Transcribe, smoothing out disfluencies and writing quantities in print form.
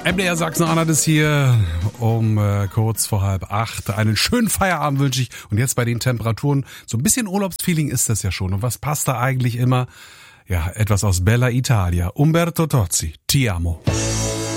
MDR Sachsen-Anhalt ist hier um kurz vor 7:30. Einen schönen Feierabend wünsche ich. Und jetzt bei den Temperaturen, so ein bisschen Urlaubsfeeling ist das ja schon. Und was passt da eigentlich immer? Ja, etwas aus Bella Italia. Umberto Tozzi, Ti amo.